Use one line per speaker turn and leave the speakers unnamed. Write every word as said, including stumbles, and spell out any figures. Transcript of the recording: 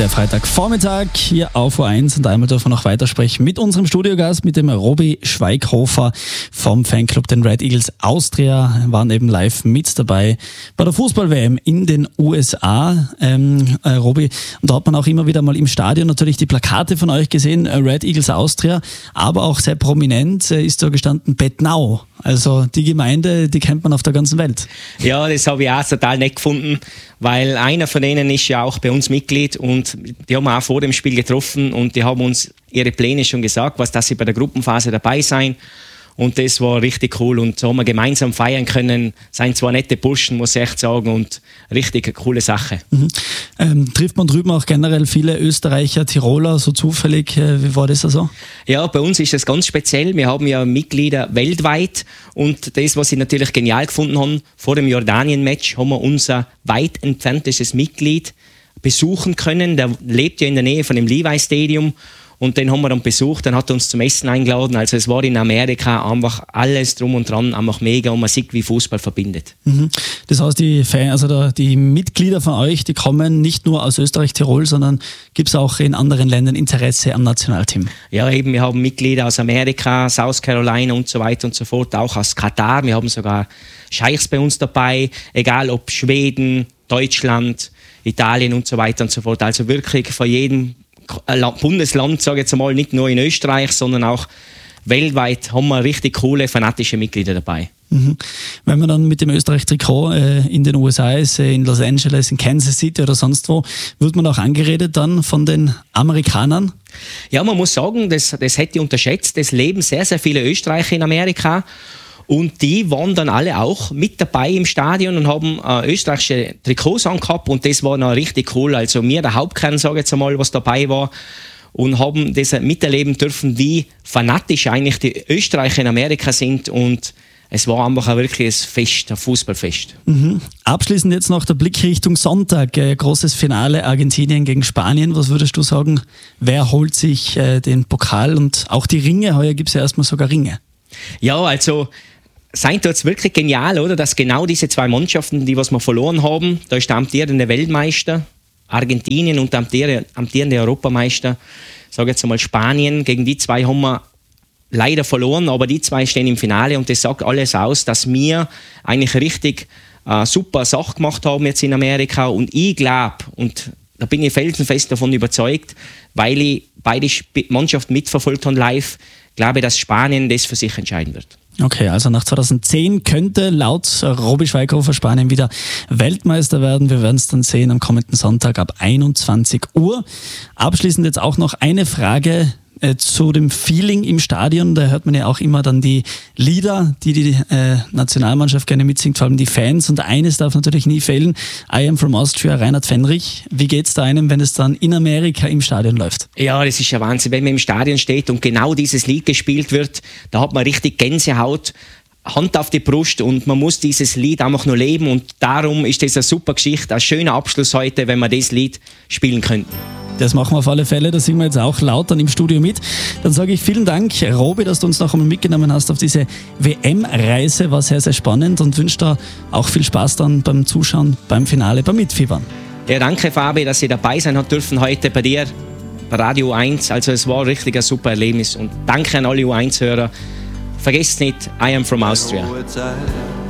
Der Freitagvormittag hier auf O eins und einmal dürfen wir noch weitersprechen mit unserem Studiogast, mit dem Robi Schweighofer vom Fanclub den Red Eagles Austria, waren eben live mit dabei bei der Fußball-W M in den U S A. Ähm, äh, Robi, und da hat man auch immer wieder mal im Stadion natürlich die Plakate von euch gesehen, äh, Red Eagles Austria, aber auch sehr prominent äh, ist da gestanden Bettnau. Also die Gemeinde, die kennt man auf der ganzen Welt.
Ja, das habe ich auch total nett gefunden, weil einer von denen ist ja auch bei uns Mitglied und die haben wir auch vor dem Spiel getroffen und die haben uns ihre Pläne schon gesagt, was dass sie bei der Gruppenphase dabei sein. Und das war richtig cool und so haben wir gemeinsam feiern können. Seien zwar nette Burschen, muss ich echt sagen, und richtig eine coole Sache.
Mhm. Ähm, trifft man drüben auch generell viele Österreicher, Tiroler, so zufällig? Äh, wie war das also?
Ja, bei uns ist das ganz speziell. Wir haben ja Mitglieder weltweit und das, was ich natürlich genial gefunden habe, vor dem Jordanien-Match haben wir unser weit entferntes Mitglied besuchen können. Der lebt ja in der Nähe von dem Levi Stadium. Und den haben wir dann besucht, dann hat er uns zum Essen eingeladen. Also es war in Amerika einfach alles drum und dran, einfach mega und man sieht, wie Fußball verbindet.
Mhm. Das heißt, die, Fan, also da, die Mitglieder von euch, die kommen nicht nur aus Österreich, Tirol, sondern gibt es auch in anderen Ländern Interesse am Nationalteam?
Ja, eben, wir haben Mitglieder aus Amerika, South Carolina und so weiter und so fort, auch aus Katar. Wir haben sogar Scheichs bei uns dabei, egal ob Schweden, Deutschland, Italien und so weiter und so fort. Also wirklich von jedem Bundesland, sage ich jetzt mal, nicht nur in Österreich, sondern auch weltweit haben wir richtig coole, fanatische Mitglieder dabei.
Mhm. Wenn man dann mit dem Österreich-Trikot äh, in den U S A ist, äh, in Los Angeles, in Kansas City oder sonst wo, wird man auch angeredet dann von den Amerikanern?
Ja, man muss sagen, das, das hätte ich unterschätzt. Es leben sehr, sehr viele Österreicher in Amerika. Und die waren dann alle auch mit dabei im Stadion und haben äh, österreichische Trikots angehabt und das war noch richtig cool. Also mir, der Hauptkern, sage ich jetzt einmal, was dabei war und haben das miterleben dürfen, wie fanatisch eigentlich die Österreicher in Amerika sind und es war einfach ein wirkliches Fest, ein Fußballfest.
Mhm. Abschließend jetzt noch der Blick Richtung Sonntag. Äh, großes Finale Argentinien gegen Spanien. Was würdest du sagen, wer holt sich äh, den Pokal und auch die Ringe? Heuer gibt es ja erstmal sogar Ringe.
Ja, also seid jetzt wirklich genial, oder? Dass genau diese zwei Mannschaften, die was wir verloren haben, da ist der amtierende Weltmeister Argentinien und der amtierende Europameister, sage jetzt einmal Spanien, gegen die zwei haben wir leider verloren, aber die zwei stehen im Finale und das sagt alles aus, dass wir eigentlich richtig äh, super Sache gemacht haben jetzt in Amerika und ich glaube, und da bin ich felsenfest davon überzeugt, weil ich beide Mannschaften mitverfolgt habe live, glaube ich, dass Spanien das für sich entscheiden wird.
Okay, also nach zweitausendzehn könnte laut Robi Schweighofer Spanien wieder Weltmeister werden. Wir werden es dann sehen am kommenden Sonntag ab einundzwanzig Uhr. Abschließend jetzt auch noch eine Frage äh, zu dem Feeling im Stadion. Da hört man ja auch immer dann die Lieder, die die äh, Nationalmannschaft gerne mitsingt, vor allem die Fans. Und eines darf natürlich nie fehlen, I am from Austria, Reinhard Fendrich. Wie geht es da einem, wenn es dann in Amerika im Stadion läuft?
Ja, das ist ja Wahnsinn. Wenn man im Stadion steht und genau dieses Lied gespielt wird, da hat man richtig Gänsehaut, Hand auf die Brust und man muss dieses Lied einfach nur leben. Und darum ist das eine super Geschichte, ein schöner Abschluss heute, wenn wir das Lied spielen könnten.
Das machen wir auf alle Fälle, das singen wir jetzt auch laut dann im Studio mit. Dann sage ich vielen Dank, Robi, dass du uns noch einmal mitgenommen hast auf diese W M-Reise. War sehr, sehr spannend und wünsche dir auch viel Spaß dann beim Zuschauen, beim Finale, beim Mitfiebern.
Ja, danke Fabi, dass ich dabei sein hat dürfen heute bei dir, bei Radio U eins. Also es war richtig ein super Erlebnis und danke an alle U eins-Hörer. Vergesst nicht, I am from Austria.